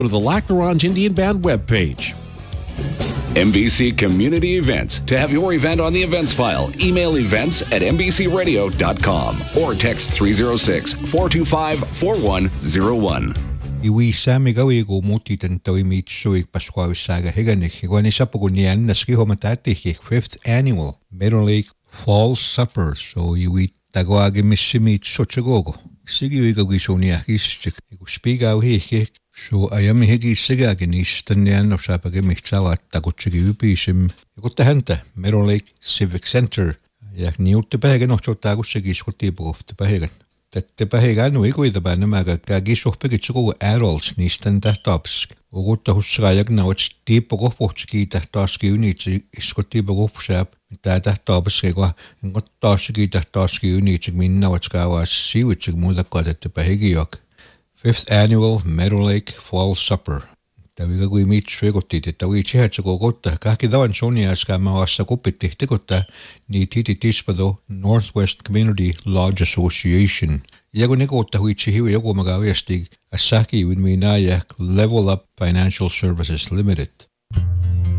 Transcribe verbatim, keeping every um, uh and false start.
Go to the Lac La Ronge Indian Band webpage. M B C Community Events. To have your event on the events file, email events at m b c radio dot com or text three oh six, four two five, four one oh one. Iwi sami gawi go muti tan tawi mit suig pasqua saga higanik igwani sapugunian naski homatati fifth annual Meadow Lake Fall Supper. So iwi tagwagi missimit sochagogo. Sigi wiga gisonia gistik. Igu spiga hi so ayami higi siga genis tanian of sapage michawa taguchigi upisim. Igutta hente Meadow Lake Civic Center. Jak niutte pägen och taguchigi skottibo of the pägen. Tätä pähigään ui kuitenkaan nämä kaikki sohpekit suku adults niistä tähtaps. Uutta hussaaja nauts tiippo kohpuhtski tähtaski ynitsi iskotti kohpusap. Tää tähtaps keko ngottaski tähtaski ynitsi minna watskawa siwitsi muuta katetta pähigiok. Fifth annual Meadow Lake Fall Supper. Täviga kui mitsi vekotti että ui chihatsuko kotta kaikki tavan sonia skama wassa kupitti tekotta ni titi tispado Northwest Community Lodge Association. Ja kun nekotta huitsi hiu joku maga viesti asaki with me na Level Up Financial Services Limited.